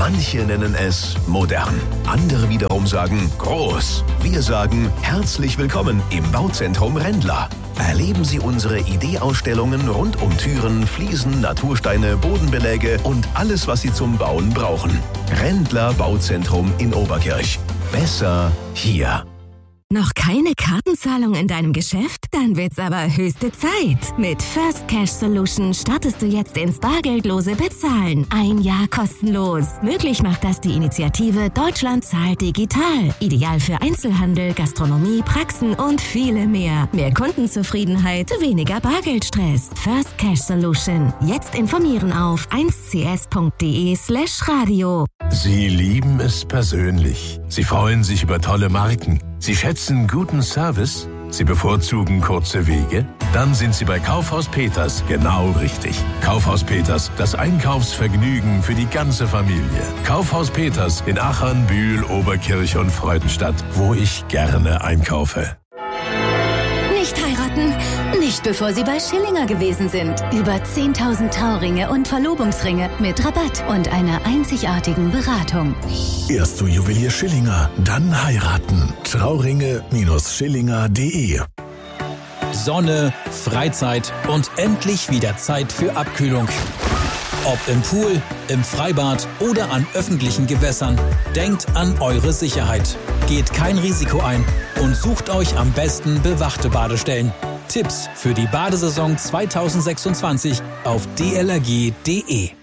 Manche nennen es modern. Andere wiederum sagen groß. Wir sagen herzlich willkommen im Bauzentrum Rendler. Erleben Sie unsere Ideeausstellungen rund um Türen, Fliesen, Natursteine, Bodenbeläge und alles, was Sie zum Bauen brauchen. Rendler Bauzentrum in Oberkirch. Besser hier. Noch keine Kartenzahlung in deinem Geschäft? Dann wird's aber höchste Zeit. Mit First Cash Solution startest du jetzt ins bargeldlose Bezahlen. 1 Jahr kostenlos. Möglich macht das die Initiative Deutschland zahlt digital. Ideal für Einzelhandel, Gastronomie, Praxen und viele mehr. Mehr Kundenzufriedenheit, weniger Bargeldstress. First Cash Solution. Jetzt informieren auf 1cs.de/radio. Sie lieben es persönlich. Sie freuen sich über tolle Marken. Sie schätzen guten Service. Sie bevorzugen kurze Wege? Dann sind Sie bei Kaufhaus Peters genau richtig. Kaufhaus Peters, das Einkaufsvergnügen für die ganze Familie. Kaufhaus Peters in Achern, Bühl, Oberkirch und Freudenstadt, wo ich gerne einkaufe. Nicht heiraten, nicht bevor Sie bei Schillinger gewesen sind. Über 10.000 Trauringe und Verlobungsringe mit Rabatt und einer einzigartigen Beratung. Erst zu Juwelier Schillinger, dann heiraten. Trauringe-Schillinger.de. Sonne, Freizeit und endlich wieder Zeit für Abkühlung. Ob im Pool, im Freibad oder an öffentlichen Gewässern, denkt an eure Sicherheit. Geht kein Risiko ein und sucht euch am besten bewachte Badestellen. Tipps für die Badesaison 2026 auf dlrg.de.